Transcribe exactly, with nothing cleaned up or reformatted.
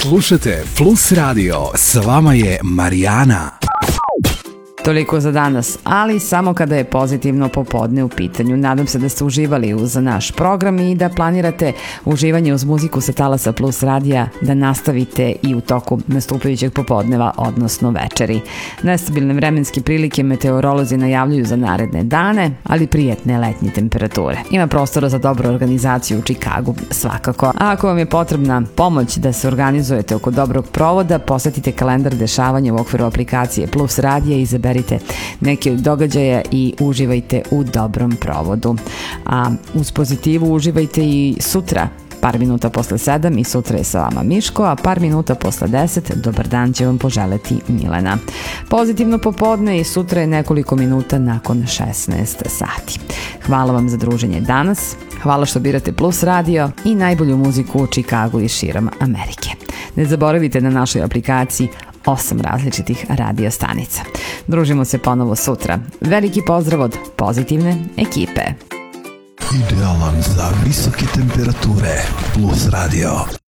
Slušajte Plus Radio, s vama je Marijana. Toliko za danas, ali samo kada je pozitivno popodne u pitanju. Nadam se da ste uživali uz naš program i da planirate uživanje uz muziku sa talasa Plus radija da nastavite i u toku nastupajućeg popodneva, odnosno večeri. Nestabilne vremenske prilike meteorolozi najavljuju za naredne dane, ali prijetne letnje temperature. Ima prostora za dobru organizaciju u Čikagu, svakako. A ako vam je potrebna pomoć da se organizujete oko dobrog provoda, posetite kalendar dešavanja u okviru aplikacije Plus radija i izaberite neke od događaja i uživajte u dobrom provodu. A uz pozitivu uživajte i sutra, par minuta posle sedam i sutra je sa vama Miško, a par minuta posle deset dobar dan će vam poželeti Milena. Pozitivno popodne i sutra je nekoliko minuta nakon šesnaest sati. Hvala vam za druženje danas, hvala što birate Plus radio i najbolju muziku u Čikagu i širom Amerike. Ne zaboravite na našoj aplikaciji osam različitih radio stanica. Družimo se ponovo sutra. Veliki pozdrav od pozitivne ekipe. Idealan za visoke temperature. Plus radio.